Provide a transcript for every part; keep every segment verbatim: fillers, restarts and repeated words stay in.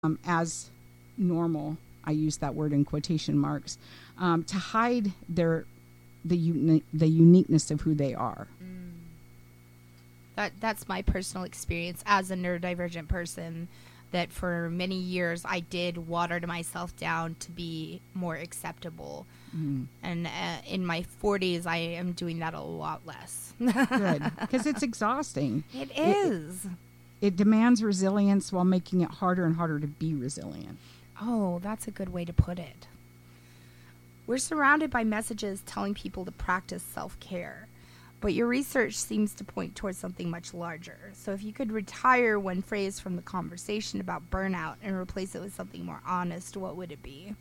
um, as normal. I use that word in quotation marks, um, to hide their the uni- the uniqueness of who they are. Mm. That that's my personal experience as a neurodivergent person. That for many years I did water myself down to be more acceptable, mm. and uh, in my forties I am doing that a lot less. Good, because it's exhausting. It is. It, it demands resilience while making it harder and harder to be resilient. Oh, that's a good way to put it. We're surrounded by messages telling people to practice self-care, but your research seems to point towards something much larger. So if you could retire one phrase from the conversation about burnout and replace it with something more honest, what would it be?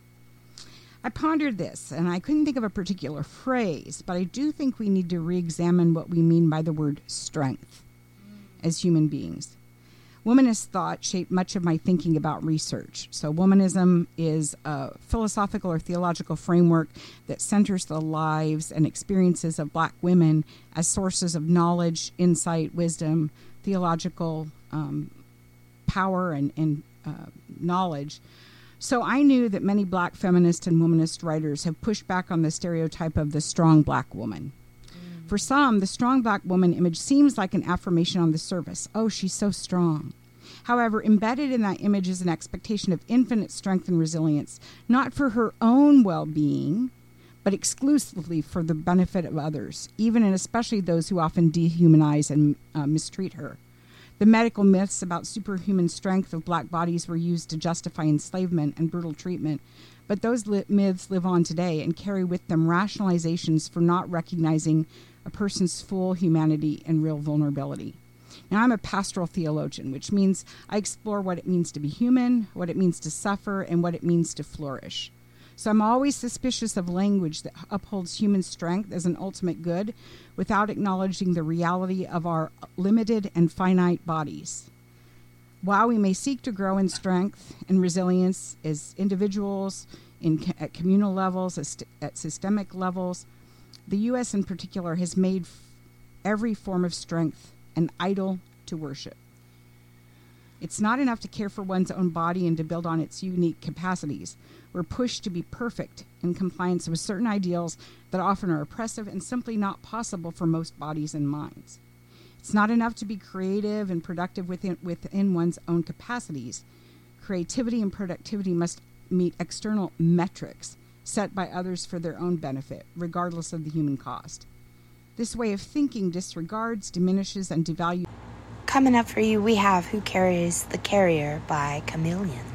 I pondered this, and I couldn't think of a particular phrase, but I do think we need to re-examine what we mean by the word strength mm. as human beings. Womanist thought shaped much of my thinking about research. So womanism is a philosophical or theological framework that centers the lives and experiences of Black women as sources of knowledge, insight, wisdom, theological um, power, and, and uh, knowledge. So I knew that many Black feminist and womanist writers have pushed back on the stereotype of the strong Black woman. For some, the strong Black woman image seems like an affirmation on the surface. Oh, she's so strong. However, embedded in that image is an expectation of infinite strength and resilience, not for her own well-being, but exclusively for the benefit of others, even and especially those who often dehumanize and uh, mistreat her. The medical myths about superhuman strength of Black bodies were used to justify enslavement and brutal treatment, but those li- myths live on today and carry with them rationalizations for not recognizing a person's full humanity and real vulnerability. Now, I'm a pastoral theologian, which means I explore what it means to be human, what it means to suffer, and what it means to flourish. So I'm always suspicious of language that upholds human strength as an ultimate good without acknowledging the reality of our limited and finite bodies. While we may seek to grow in strength and resilience as individuals, in, at communal levels, at, at systemic levels, the U S in particular has made f- every form of strength an idol to worship. It's not enough to care for one's own body and to build on its unique capacities. We're pushed to be perfect in compliance with certain ideals that often are oppressive and simply not possible for most bodies and minds. It's not enough to be creative and productive within, within one's own capacities. Creativity and productivity must meet external metrics set by others for their own benefit, regardless of the human cost. This way of thinking disregards, diminishes, and devalues. Coming up for you, we have Who Carries the Carrier by Chameleon.